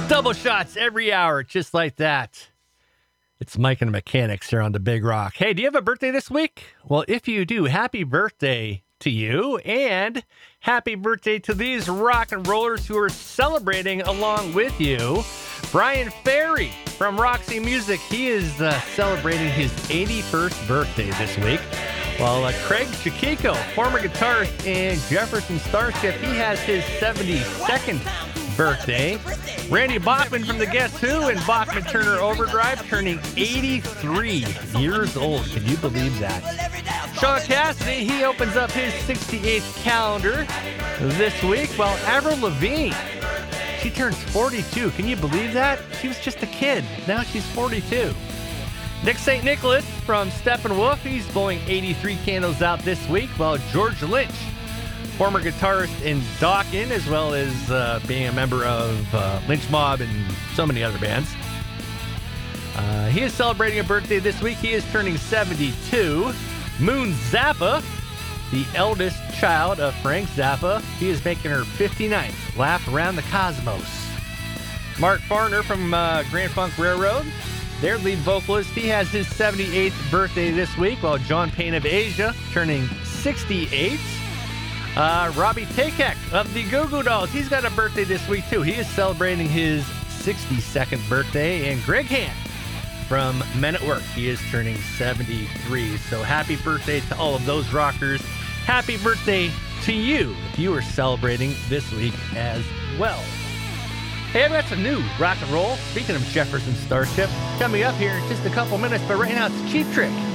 Double shots every hour, just like that. It's Mike and the Mechanics here on the Big Rock. Hey, do you have a birthday this week? Well, if you do, happy birthday to you, and happy birthday to these rock and rollers who are celebrating along with you. Brian Ferry from Roxy Music, he is celebrating his 81st birthday this week. While Craig Chiquiko, former guitarist in Jefferson Starship, he has his 72nd birthday. Randy Bachman from the Guess Who and Bachman Turner Overdrive turning 83 years old. Can you believe that? Sean Cassidy, he opens up his 68th calendar this week, while Avril Lavigne, she turns 42. Can you believe that? She was just a kid. Now she's 42. Nick St. Nicholas from Steppenwolf, he's blowing 83 candles out this week, while George Lynch, former guitarist in Dokken, as well as being a member of Lynch Mob and so many other bands. He is celebrating a birthday this week. He is turning 72. Moon Zappa, the eldest child of Frank Zappa, he is making her 59th lap around the cosmos. Mark Farner from Grand Funk Railroad, their lead vocalist, he has his 78th birthday this week, while John Payne of Asia turning 68. Robbie Takek of the Goo Goo Dolls, he's got a birthday this week too. He is celebrating his 62nd birthday. And Greg Hand from Men at Work, he is turning 73. So happy birthday to all of those rockers. Happy birthday to you if you are celebrating this week as well. Hey, I've got some new rock and roll. Speaking of Jefferson Starship, coming up here in just a couple minutes, but right now it's Cheap Trick